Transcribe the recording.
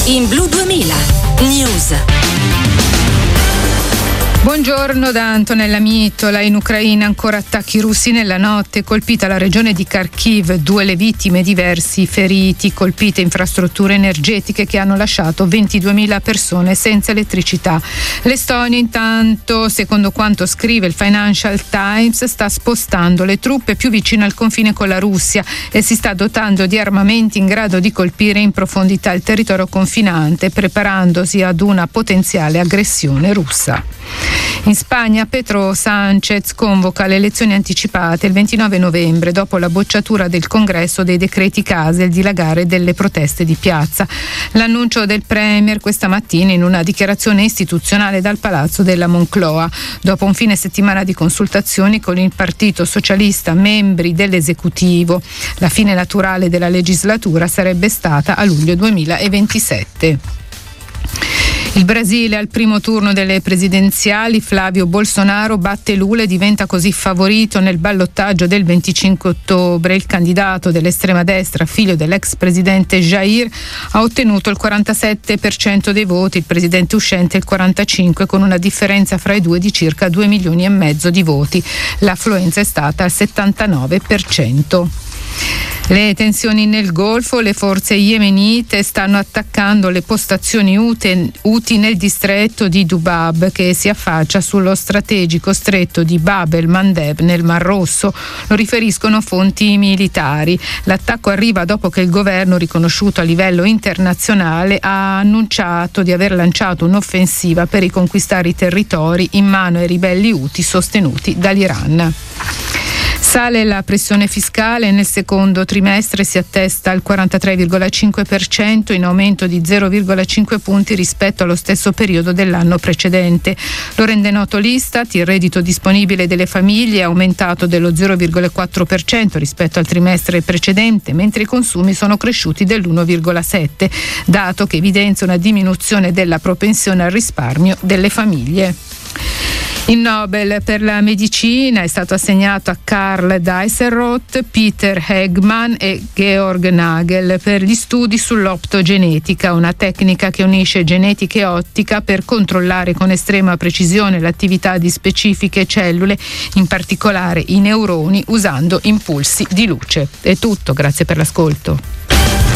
in Blu 2000 News. Buongiorno da Antonella Mittola. In Ucraina ancora attacchi russi nella notte, colpita la regione di Kharkiv, 2 le vittime, diversi feriti, colpite infrastrutture energetiche che hanno lasciato 22.000 persone senza elettricità. L'Estonia intanto, secondo quanto scrive il Financial Times, sta spostando le truppe più vicino al confine con la Russia e si sta dotando di armamenti in grado di colpire in profondità il territorio confinante, preparandosi ad una potenziale aggressione russa. In Spagna Pedro Sánchez convoca le elezioni anticipate il 29 novembre dopo la bocciatura del Congresso dei decreti casa e il dilagare delle proteste di piazza. L'annuncio del Premier questa mattina in una dichiarazione istituzionale dal Palazzo della Moncloa, dopo un fine settimana di consultazioni con il Partito Socialista, membri dell'esecutivo. La fine naturale della legislatura sarebbe stata a luglio 2027. Il Brasile al primo turno delle presidenziali, Flavio Bolsonaro batte Lula e diventa così favorito nel ballottaggio del 25 ottobre. Il candidato dell'estrema destra, figlio dell'ex presidente Jair, ha ottenuto il 47% dei voti, il presidente uscente il 45%, con una differenza fra i due di circa 2,5 milioni di voti. L'affluenza è stata al 79%. Le tensioni nel Golfo, le forze yemenite stanno attaccando le postazioni Houthi nel distretto di Dubab, che si affaccia sullo strategico stretto di Bab el-Mandeb nel Mar Rosso, lo riferiscono fonti militari. L'attacco arriva dopo che il governo, riconosciuto a livello internazionale, ha annunciato di aver lanciato un'offensiva per riconquistare i territori in mano ai ribelli Houthi sostenuti dall'Iran. Sale la pressione fiscale, nel secondo trimestre si attesta al 43,5%, in aumento di 0,5 punti rispetto allo stesso periodo dell'anno precedente. Lo rende noto l'Istat. Il reddito disponibile delle famiglie è aumentato dello 0,4% rispetto al trimestre precedente, mentre i consumi sono cresciuti dell'1,7%, dato che evidenzia una diminuzione della propensione al risparmio delle famiglie. Il Nobel per la medicina è stato assegnato a Karl Dieselroth, Peter Hegman e Georg Nagel per gli studi sull'optogenetica, una tecnica che unisce genetica e ottica per controllare con estrema precisione l'attività di specifiche cellule, in particolare i neuroni, usando impulsi di luce. È tutto, grazie per l'ascolto.